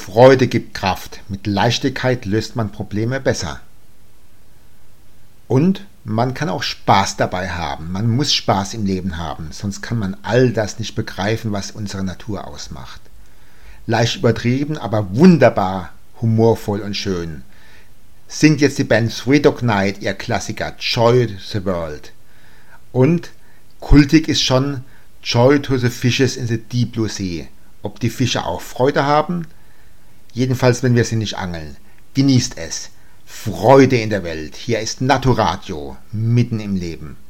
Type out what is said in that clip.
Freude gibt Kraft. Mit Leichtigkeit löst man Probleme besser. Und man kann auch Spaß dabei haben. Man muss Spaß im Leben haben, sonst kann man all das nicht begreifen, was unsere Natur ausmacht. Leicht übertrieben, aber wunderbar, humorvoll und schön. Singt jetzt die Band Three Dog Night ihr Klassiker Joy to the World. Und kultig ist schon Joy to the Fishes in the Deep Blue Sea. Ob die Fische auch Freude haben? Jedenfalls, wenn wir sie nicht angeln. Genießt es. Freude in der Welt. Hier ist Naturadio, mitten im Leben.